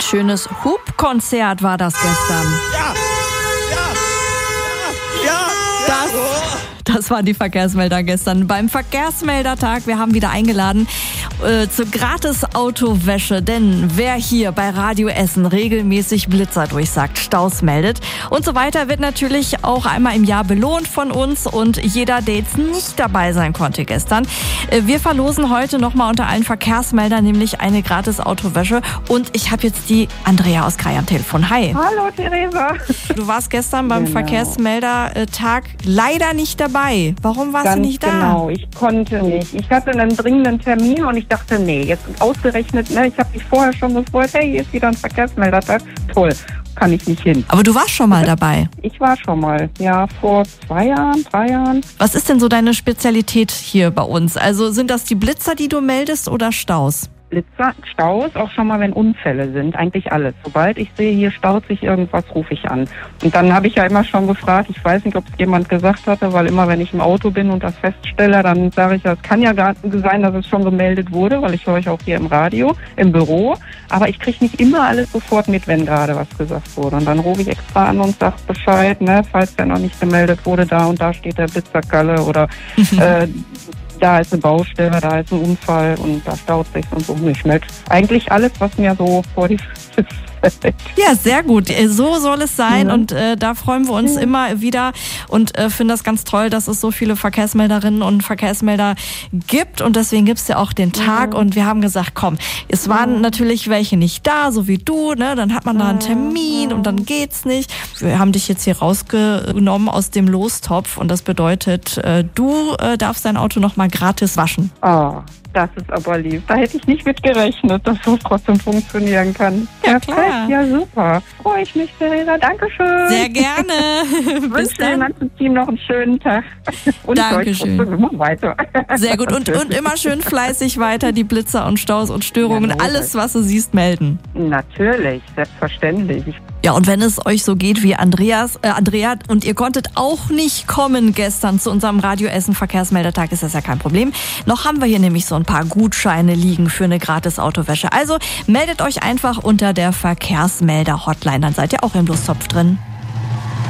Ein schönes Hupkonzert war das gestern. Das waren die Verkehrsmelder gestern beim Verkehrsmeldertag. Wir haben wieder eingeladen zur Gratis-Autowäsche, denn wer hier bei Radio Essen regelmäßig Blitzer durchsagt, Staus meldet und so weiter, wird natürlich auch einmal im Jahr belohnt von uns und jeder, der jetzt nicht dabei sein konnte gestern. Wir verlosen heute nochmal unter allen Verkehrsmeldern nämlich eine Gratis-Autowäsche und ich habe jetzt die Andrea aus Krai am Telefon. Hi. Hallo Theresa. Du warst gestern beim Verkehrsmeldertag leider nicht dabei. Warum warst du nicht da? Genau, ich konnte nicht. Ich hatte einen dringenden Termin und ich dachte, nee, jetzt ausgerechnet, ich habe mich vorher schon gefreut, hey, hier ist wieder ein Verkehrsmeldertag. Toll, kann ich nicht hin. Aber du warst schon mal dabei? Ich war schon mal, ja, vor 3 Jahren. Was ist denn so deine Spezialität hier bei uns? Also sind das die Blitzer, die du meldest oder Staus? Blitzer, Staus, auch schon mal, wenn Unfälle sind, eigentlich alles. Sobald ich sehe, hier staut sich irgendwas, rufe ich an. Und dann habe ich ja immer schon gefragt, ich weiß nicht, ob es jemand gesagt hatte, weil immer, wenn ich im Auto bin und das feststelle, dann sage ich ja, es kann ja gar nicht sein, dass es schon gemeldet wurde, weil ich höre euch auch hier im Radio, im Büro. Aber ich kriege nicht immer alles sofort mit, wenn gerade was gesagt wurde. Und dann rufe ich extra an und sage Bescheid, falls der noch nicht gemeldet wurde, da und da steht der Blitzerkalle oder da ist eine Baustelle, da ist ein Unfall und da staut sich und so. Ich melde eigentlich alles, was mir so vor die Füße fällt. Ja, sehr gut. So soll es sein und da freuen wir uns immer wieder und finden das ganz toll, dass es so viele Verkehrsmelderinnen und Verkehrsmelder gibt und deswegen gibt es ja auch den Tag und wir haben gesagt, komm, es waren natürlich welche nicht da, so wie du, dann hat man da einen Termin und dann geht's nicht. Wir haben dich jetzt hier rausgenommen aus dem Lostopf und das bedeutet, du darfst dein Auto nochmal gratis waschen. Oh, das ist aber lieb. Da hätte ich nicht mit gerechnet, dass so trotzdem funktionieren kann. Ja, klar. Ja, super. Freue ich mich, Theresa. Dankeschön. Sehr gerne. Bis wünsche dann. dem ganzen Team noch einen schönen Tag. Und Dankeschön. Immer weiter. Sehr gut. Und immer schön fleißig weiter die Blitzer und Staus und Störungen. Ja, alles, was du siehst, melden. Natürlich, selbstverständlich. Ja, und wenn es euch so geht wie Andrea und ihr konntet auch nicht kommen gestern zu unserem Radio Essen Verkehrsmeldertag, ist das ja kein Problem. Noch haben wir hier nämlich so ein paar Gutscheine liegen für eine Gratis-Autowäsche. Also meldet euch einfach unter der Verkehrsmelder-Hotline, dann seid ihr auch im Lostopf drin.